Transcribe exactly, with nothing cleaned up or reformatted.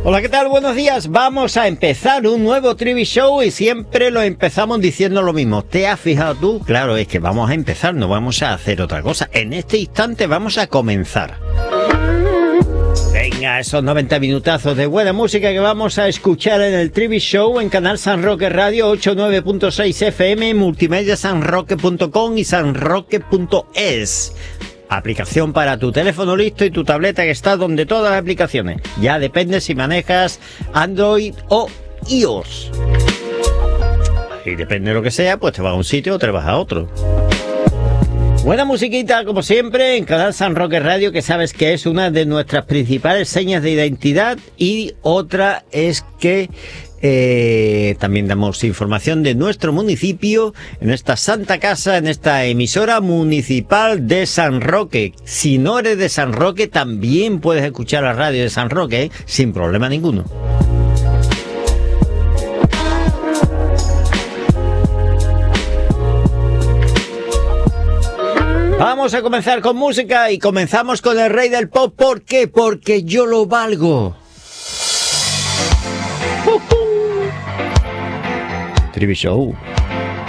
Hola, ¿qué tal? Buenos días. Vamos a empezar un nuevo Trivi Show y siempre lo empezamos diciendo lo mismo. ¿Te has fijado tú? Claro, es que vamos a empezar, no vamos a hacer otra cosa. En este instante vamos a comenzar. Venga, esos noventa minutazos de buena música que vamos a escuchar en el Trivi Show en Canal San Roque Radio ochenta y nueve punto seis F M, multimedia sanroque punto com y sanroque punto es. Aplicación para tu teléfono listo y tu tableta que está donde todas las aplicaciones. Ya depende si manejas Android o iOS. Y depende de lo que sea, pues te vas a un sitio o te vas a otro. Buena musiquita, como siempre, en Canal San Roque Radio, que sabes que es una de nuestras principales señas de identidad. Y otra es que eh, también damos información de nuestro municipio en esta santa casa, en esta emisora municipal de San Roque. Si no eres de San Roque, también puedes escuchar la radio de San Roque, ¿eh? Sin problema ninguno. Vamos a comenzar con música y comenzamos con el rey del pop. ¿Por qué? Porque yo lo valgo. Uh-huh. Trivi Show.